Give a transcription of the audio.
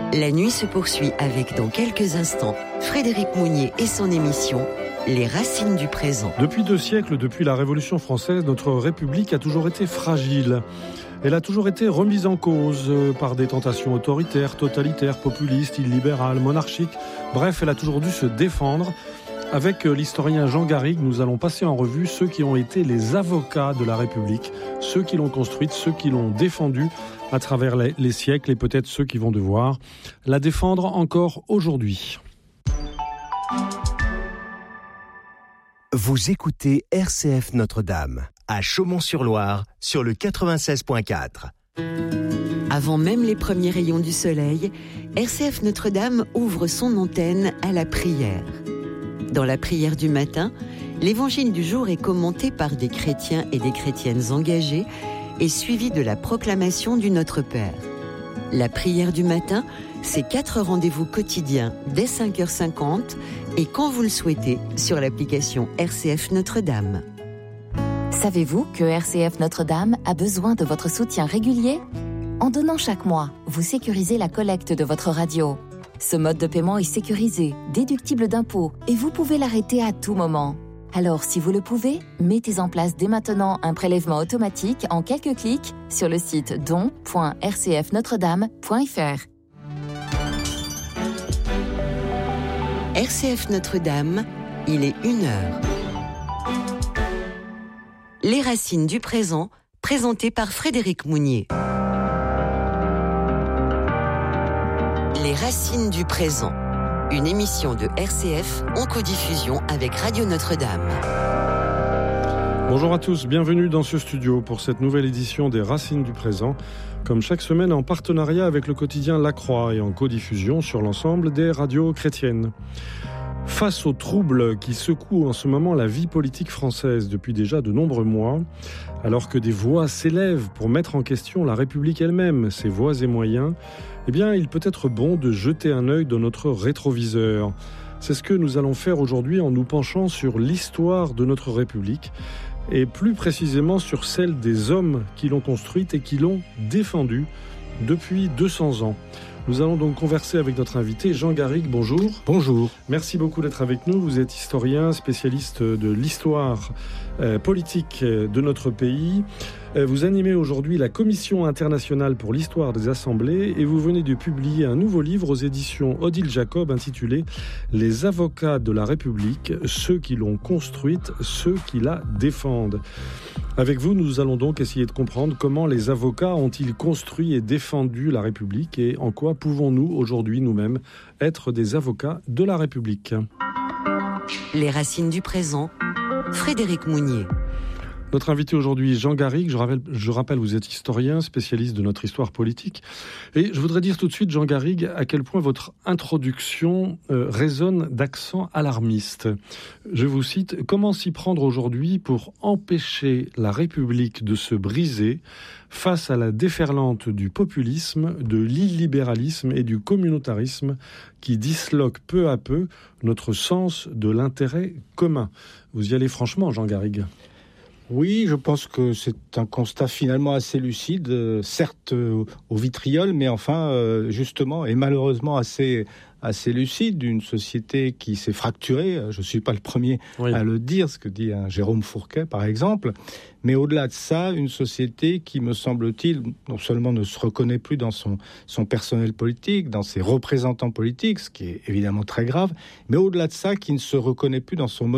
La nuit se poursuit avec, dans quelques instants, Frédéric Mounier et son émission Les racines du présent. Depuis 2 siècles, depuis la Révolution française, notre République a toujours été fragile. Elle a toujours été remise en cause par des tentations autoritaires, totalitaires, populistes, illibérales, monarchiques. Bref, elle a toujours dû se défendre. Avec l'historien Jean Garrigue, nous allons passer en revue ceux qui ont été les avocats de la République, ceux qui l'ont construite, ceux qui l'ont défendue à travers les siècles et peut-être ceux qui vont devoir la défendre encore aujourd'hui. Vous écoutez RCF Notre-Dame, à Chaumont-sur-Loire, sur le 96.4. Avant même les premiers rayons du soleil, RCF Notre-Dame ouvre son antenne à la prière. Dans la prière du matin, l'évangile du jour est commenté par des chrétiens et des chrétiennes engagés et suivi de la proclamation du Notre Père. La prière du matin, c'est 4 rendez-vous quotidiens dès 5h50 et quand vous le souhaitez sur l'application RCF Notre-Dame. Savez-vous que RCF Notre-Dame a besoin de votre soutien régulier ? En donnant chaque mois, vous sécurisez la collecte de votre radio. Ce mode de paiement est sécurisé, déductible d'impôts et vous pouvez l'arrêter à tout moment. Alors, si vous le pouvez, mettez en place dès maintenant un prélèvement automatique en quelques clics sur le site don.rcfnotredame.fr. RCF Notre-Dame, il est 1h. Les racines du présent, présenté par Frédéric Mounier. Les racines du présent, une émission de RCF en codiffusion avec Radio Notre-Dame. Bonjour à tous, bienvenue dans ce studio pour cette nouvelle édition des Racines du présent, comme chaque semaine en partenariat avec le quotidien La Croix et en codiffusion sur l'ensemble des radios chrétiennes. Face aux troubles qui secouent en ce moment la vie politique française depuis déjà de nombreux mois, alors que des voix s'élèvent pour mettre en question la République elle-même, ses voies et moyens, eh bien, il peut être bon de jeter un œil dans notre rétroviseur. C'est ce que nous allons faire aujourd'hui en nous penchant sur l'histoire de notre République et plus précisément sur celle des hommes qui l'ont construite et qui l'ont défendue depuis 200 ans. Nous allons donc converser avec notre invité Jean Garrigue. Bonjour. Bonjour. Merci beaucoup d'être avec nous. Vous êtes historien, spécialiste de l'histoire politique de notre pays. Vous animez aujourd'hui la Commission internationale pour l'histoire des assemblées et vous venez de publier un nouveau livre aux éditions Odile Jacob intitulé « Les avocats de la République, ceux qui l'ont construite, ceux qui la défendent ». Avec vous, nous allons donc essayer de comprendre comment les avocats ont-ils construit et défendu la République et en quoi pouvons-nous aujourd'hui nous-mêmes être des avocats de la République. Les racines du présent, Frédéric Mounier. Notre invité aujourd'hui, Jean Garrigue. Je rappelle, vous êtes historien, spécialiste de notre histoire politique. Et je voudrais dire tout de suite, Jean Garrigue, à quel point votre introduction résonne d'accent alarmiste. Je vous cite, « Comment s'y prendre aujourd'hui pour empêcher la République de se briser face à la déferlante du populisme, de l'illibéralisme et du communautarisme qui disloquent peu à peu notre sens de l'intérêt commun ?» Vous y allez franchement, Jean Garrigue. Oui, je pense que c'est un constat finalement assez lucide, certes au vitriol, mais enfin justement et malheureusement assez lucide, d'une société qui s'est fracturée. Je ne suis pas le premier à le dire, ce que dit Jérôme Fourquet par exemple, mais au-delà de ça, une société qui, me semble-t-il, non seulement ne se reconnaît plus dans son personnel politique, dans ses représentants politiques, ce qui est évidemment très grave, mais au-delà de ça, qui ne se reconnaît plus dans son